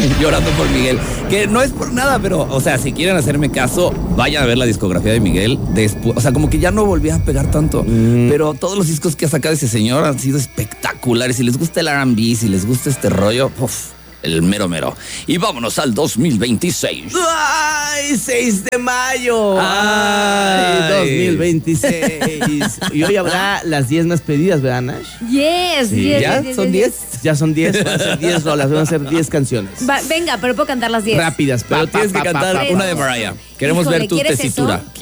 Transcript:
Llorando por Miguel. Que no es por nada, pero, o sea, si quieren hacerme caso, vayan a ver la discografía de Miguel. Después, o sea, como que ya no volvía a pegar tanto. Pero todos los discos que ha sacado ese señor han sido espectaculares. Si les gusta el R&B, si les gusta este rollo, el mero mero. Y vámonos al 2026. ¡Ay! 6 de mayo. ¡Ay! 2026. Y hoy habrá las 10 más pedidas, ¿verdad, Nash? Yes, Sí. 10, ¿Ya? 10, ¿Son 10? Ya son 10, van a ser 10 rolas, van a ser 10 canciones. Venga, pero puedo cantar las 10. Rápidas, Pero tienes que cantar una de Mariah. Queremos Híjole, ver tu ¿quieres tesitura. eso?